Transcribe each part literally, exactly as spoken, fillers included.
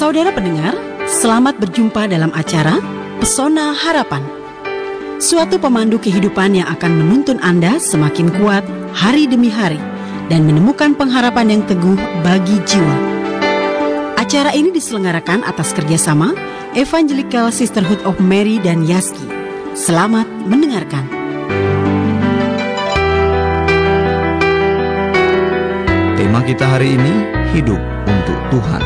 Saudara pendengar, selamat berjumpa dalam acara Pesona Harapan. Suatu pemandu kehidupan yang akan menuntun Anda semakin kuat hari demi hari dan menemukan pengharapan yang teguh bagi jiwa. Acara ini diselenggarakan atas kerjasama Evangelical Sisterhood of Mary dan Yaski. Selamat mendengarkan. Tema kita hari ini, hidup untuk Tuhan.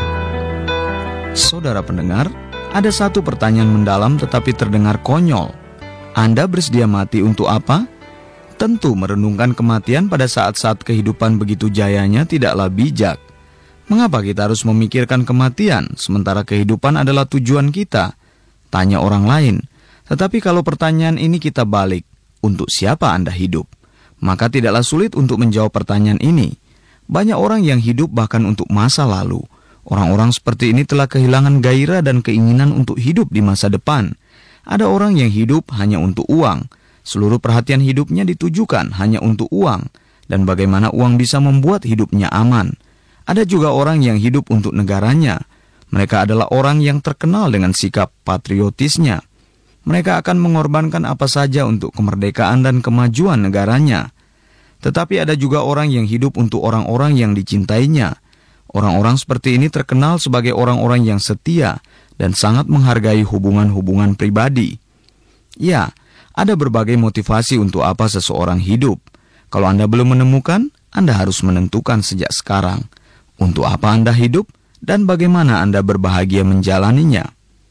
Saudara pendengar, ada satu pertanyaan mendalam tetapi terdengar konyol. Anda bersedia mati untuk apa? Tentu merenungkan kematian pada saat-saat kehidupan begitu jayanya tidaklah bijak. Mengapa kita harus memikirkan kematian sementara kehidupan adalah tujuan kita? Tanya orang lain. Tetapi kalau pertanyaan ini kita balik, untuk siapa Anda hidup? Maka tidaklah sulit untuk menjawab pertanyaan ini. Banyak orang yang hidup bahkan untuk masa lalu. Orang-orang seperti ini telah kehilangan gairah dan keinginan untuk hidup di masa depan. Ada orang yang hidup hanya untuk uang. Seluruh perhatian hidupnya ditujukan hanya untuk uang. Dan bagaimana uang bisa membuat hidupnya aman. Ada juga orang yang hidup untuk negaranya. Mereka adalah orang yang terkenal dengan sikap patriotisnya. Mereka akan mengorbankan apa saja untuk kemerdekaan dan kemajuan negaranya. Tetapi ada juga orang yang hidup untuk orang-orang yang dicintainya. Orang-orang seperti ini terkenal sebagai orang-orang yang setia dan sangat menghargai hubungan-hubungan pribadi. Ya, ada berbagai motivasi untuk apa seseorang hidup. Kalau Anda belum menemukan, Anda harus menentukan sejak sekarang. Untuk apa Anda hidup dan bagaimana Anda berbahagia menjalaninya.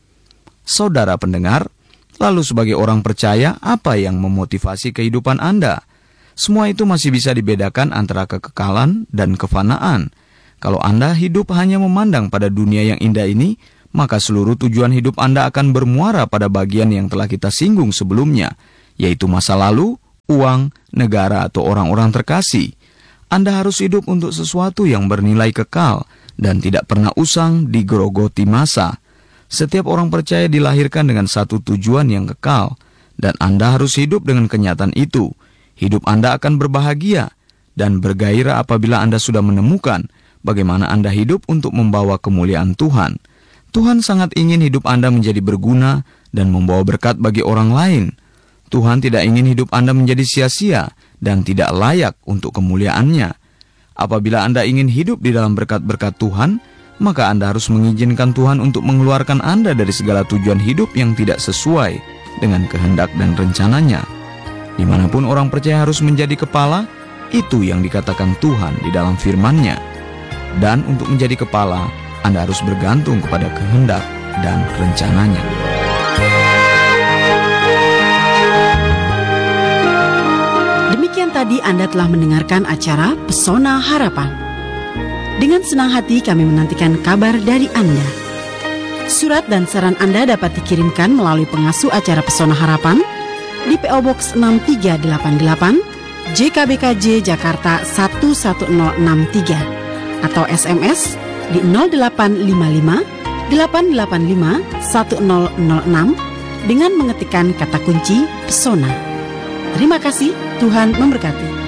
Saudara pendengar, lalu sebagai orang percaya, apa yang memotivasi kehidupan Anda? Semua itu masih bisa dibedakan antara kekekalan dan kefanaan. Kalau Anda hidup hanya memandang pada dunia yang indah ini, maka seluruh tujuan hidup Anda akan bermuara pada bagian yang telah kita singgung sebelumnya, yaitu masa lalu, uang, negara, atau orang-orang terkasih. Anda harus hidup untuk sesuatu yang bernilai kekal dan tidak pernah usang digerogoti masa. Setiap orang percaya dilahirkan dengan satu tujuan yang kekal, dan Anda harus hidup dengan kenyataan itu. Hidup Anda akan berbahagia dan bergairah apabila Anda sudah menemukan bagaimana Anda hidup untuk membawa kemuliaan Tuhan. Tuhan sangat ingin hidup Anda menjadi berguna dan membawa berkat bagi orang lain. Tuhan tidak ingin hidup Anda menjadi sia-sia dan tidak layak untuk kemuliaannya. Apabila Anda ingin hidup di dalam berkat-berkat Tuhan, maka Anda harus mengizinkan Tuhan untuk mengeluarkan Anda dari segala tujuan hidup yang tidak sesuai dengan kehendak dan rencananya. Dimanapun orang percaya harus menjadi kepala, itu yang dikatakan Tuhan di dalam firman-Nya. Dan untuk menjadi kepala, Anda harus bergantung kepada kehendak dan rencananya. Demikian tadi Anda telah mendengarkan acara Pesona Harapan. Dengan senang hati kami menantikan kabar dari Anda. Surat dan saran Anda dapat dikirimkan melalui pengasuh acara Pesona Harapan di P O Box enam tiga delapan delapan J K B K J Jakarta satu satu nol enam tiga atau S M S di nol delapan lima lima delapan delapan lima satu nol nol enam dengan mengetikkan kata kunci Pesona. Terima kasih, Tuhan memberkati.